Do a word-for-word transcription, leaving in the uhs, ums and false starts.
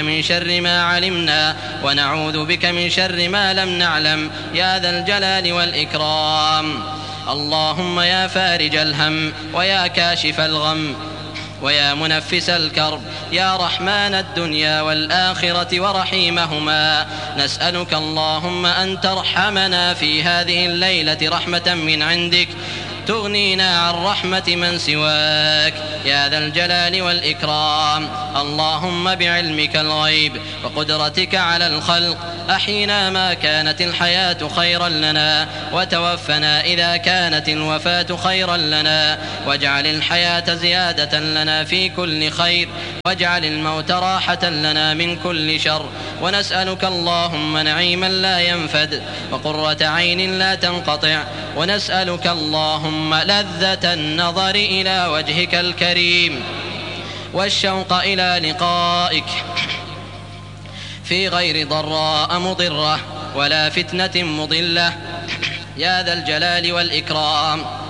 من شر ما علمنا ونعوذ بك من شر ما لم نعلم يا ذا الجلال والإكرام. اللهم يا فارج الهم ويا كاشف الغم ويا منفس الكرب يا رحمن الدنيا والآخرة ورحيمهما، نسألك اللهم أن ترحمنا في هذه الليلة رحمة من عندك تغنينا عن رحمة من سواك يا ذا الجلال والإكرام. اللهم بعلمك الغيب وقدرتك على الخلق أحينا ما كانت الحياة خيرا لنا وتوفنا إذا كانت الوفاة خيرا لنا، واجعل الحياة زيادة لنا في كل خير واجعل الموت راحة لنا من كل شر. ونسألك اللهم نعيما لا ينفد وقرة عين لا تنقطع، ونسألك اللهم لذة النظر إلى وجهك الكريم والشوق إلى لقائك في غير ضراء مضرة ولا فتنة مضلة يا ذا الجلال والإكرام.